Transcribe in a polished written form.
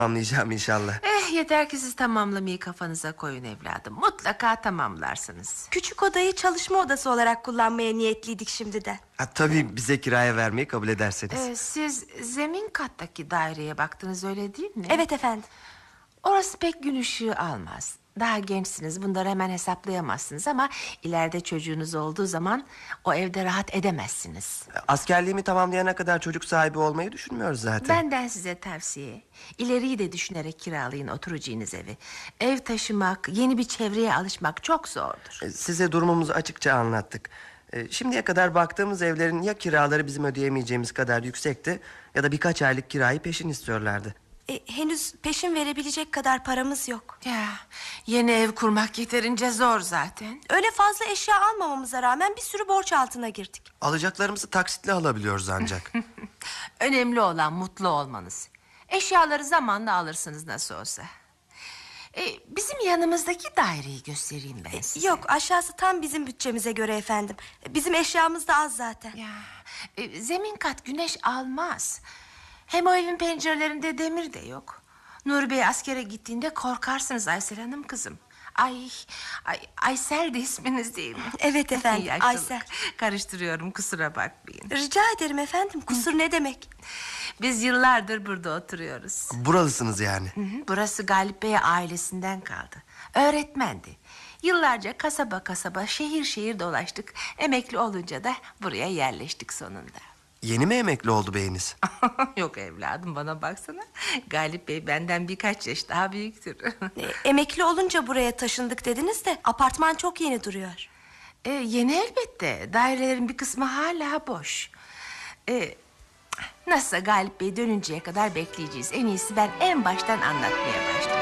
Anlayacağım inşallah. Yeter ki siz tamamlamayı kafanıza koyun evladım. Mutlaka tamamlarsınız. Küçük odayı çalışma odası olarak kullanmaya niyetliydik şimdiden. Tabii bize kiraya vermeyi kabul ederseniz. Siz zemin kattaki daireye baktınız, öyle değil mi? Evet efendim. Orası pek gün ışığı almaz. Daha gençsiniz, bunları hemen hesaplayamazsınız ama ileride çocuğunuz olduğu zaman o evde rahat edemezsiniz. Askerliğimi tamamlayana kadar çocuk sahibi olmayı düşünmüyoruz zaten. Benden size tavsiye, ileriyi de düşünerek kiralayın oturacağınız evi. Ev taşımak, yeni bir çevreye alışmak çok zordur. Size durumumuzu açıkça anlattık. Şimdiye kadar baktığımız evlerin ya kiraları bizim ödeyemeyeceğimiz kadar yüksekti, ya da birkaç aylık kirayı peşin istiyorlardı. Henüz peşin verebilecek kadar paramız yok. Ya, yeni ev kurmak yeterince zor zaten. Öyle fazla eşya almamamıza rağmen bir sürü borç altına girdik. Alacaklarımızı taksitle alabiliyoruz ancak. Önemli olan mutlu olmanız. Eşyaları zamanla alırsınız nasıl olsa. Bizim yanımızdaki daireyi göstereyim ben size. Yok, aşağısı tam bizim bütçemize göre efendim. Bizim eşyamız da az zaten. Ya, zemin kat güneş almaz. Hem o evin pencerelerinde demir de yok. Nuri Bey askere gittiğinde korkarsınız Aysel Hanım kızım. Aysel de isminiz değil mi? Evet efendim, Yaşlılık. Aysel. Karıştırıyorum, kusura bakmayın. Rica ederim efendim, kusur ne demek? Biz yıllardır burada oturuyoruz. Buralısınız yani. Burası Galip Bey ailesinden kaldı. Öğretmendi. Yıllarca kasaba kasaba, şehir şehir dolaştık. Emekli olunca da buraya yerleştik sonunda. Yeni mi emekli oldu beyiniz? Yok evladım, bana baksana. Galip Bey benden birkaç yaş daha büyüktür. Emekli olunca buraya taşındık dediniz de apartman çok yeni duruyor. Yeni elbette. Dairelerin bir kısmı hala boş. Nasılsa Galip Bey dönünceye kadar bekleyeceğiz. En iyisi ben en baştan anlatmaya başlayayım.